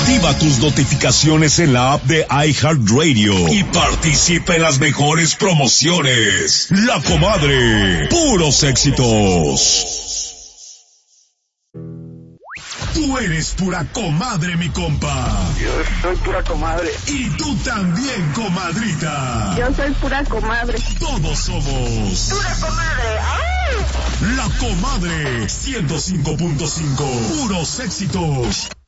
Activa tus notificaciones en la app de iHeartRadio y participa en las mejores promociones. La Comadre, puros éxitos. Tú eres pura comadre, mi compa. Yo soy pura comadre. Y tú también, comadrita. Yo soy pura comadre. Todos somos pura comadre. ¡Ay! La Comadre 105.5. Puros éxitos.